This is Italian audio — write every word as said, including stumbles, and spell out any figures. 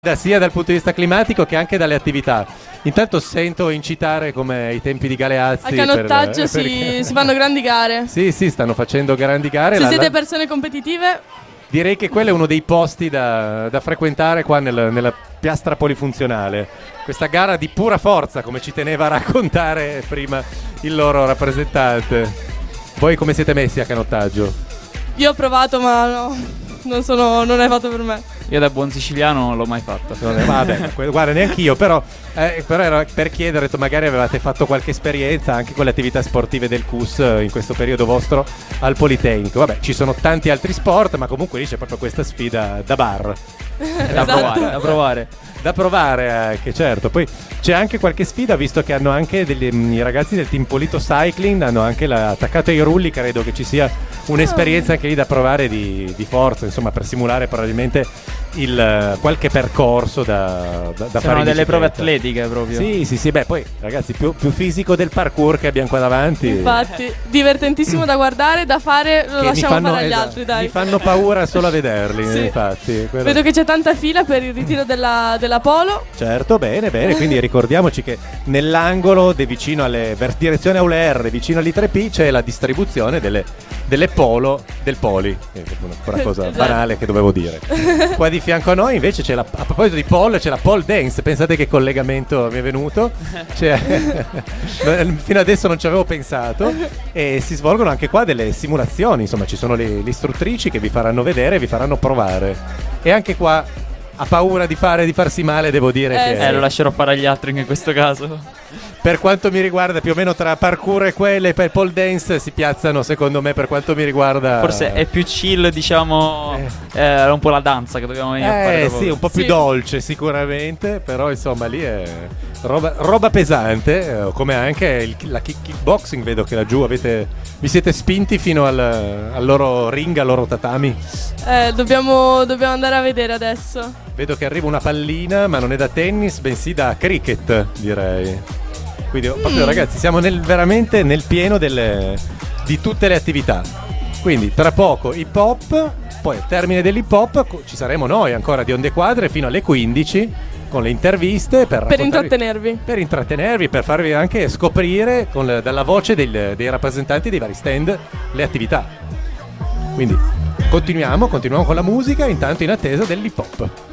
sia dal punto di vista climatico che anche dalle attività. Intanto sento incitare come ai tempi di Galeazzi. A canottaggio per, si, perché... si fanno grandi gare. Sì, sì, stanno facendo grandi gare. Se la, siete la... persone competitive, direi che quello è uno dei posti da, da frequentare qua nel, nella piastra polifunzionale. Questa gara di pura forza, come ci teneva a raccontare prima il loro rappresentante. Voi come siete messi a canottaggio? io ho provato ma no, non, sono, non è fatto per me. Io da buon siciliano non l'ho mai fatto. Vabbè, guarda, neanche io, però, eh, però era per chiedere, ho detto, magari avevate fatto qualche esperienza anche con le attività sportive del C U S in questo periodo vostro al Politecnico. Vabbè, ci sono tanti altri sport, ma comunque lì c'è proprio questa sfida da bar. Da provare, da provare. Da provare anche, certo. Poi c'è anche qualche sfida, visto che hanno anche degli, i ragazzi del Team Polito Cycling hanno anche la, attaccato ai rulli. Credo che ci sia un'esperienza anche lì da provare di, di forza, insomma, per simulare probabilmente il, qualche percorso da, da, da fare. Sono delle prove atletiche proprio. Sì, sì, sì. Beh, poi ragazzi, più, più fisico del parkour che abbiamo qua davanti. Infatti, divertentissimo da guardare, da fare, lo che lasciamo fanno, fare agli esatto, altri, dai. Mi fanno paura solo a vederli, Sì. infatti. Quello... Vedo che c'è tanta fila per il ritiro della, della Polo. Certo, bene, bene. Quindi ricordiamoci che nell'angolo de vicino alle ver- direzione Auler, vicino all'I tre P, c'è la distribuzione delle, delle Polo del Poli. È una cosa Esatto. banale che dovevo dire. Qua di fianco a noi invece c'è la, a proposito di pole, c'è la pole dance. Pensate che collegamento mi è venuto? Cioè, fino adesso non ci avevo pensato. E si svolgono anche qua delle simulazioni. Insomma, ci sono le, le istruttrici che vi faranno vedere, vi faranno provare. E anche qua ha paura di fare di farsi male, devo dire Eh, che sì. Eh, lo lascerò fare agli altri in questo caso. per quanto mi riguarda, più o meno tra parkour e quelle e per pole dance si piazzano, secondo me, per quanto mi riguarda. Forse è più chill, diciamo, Eh. era un po' la danza che dobbiamo venire a fare Eh dopo. sì, un po' più Sì. dolce sicuramente, però insomma lì è roba, roba pesante, eh, come anche il, la kick- kickboxing. Vedo che laggiù avete, vi siete spinti fino al, al loro ring, al loro tatami. Eh, dobbiamo, dobbiamo andare a vedere adesso. Vedo che arriva una pallina, ma non è da tennis, bensì da cricket, direi. Quindi proprio, ragazzi, siamo nel, veramente nel pieno delle, di tutte le attività. Quindi tra poco hip hop, poi al termine dell'hip hop co- ci saremo noi ancora di Onde Quadre fino alle quindici con le interviste per, Per raccontarvi- intrattenervi. per intrattenervi, per farvi anche scoprire con le- dalla voce del- dei rappresentanti dei vari stand le attività. Quindi continuiamo, continuiamo con la musica, intanto in attesa dell'hip hop.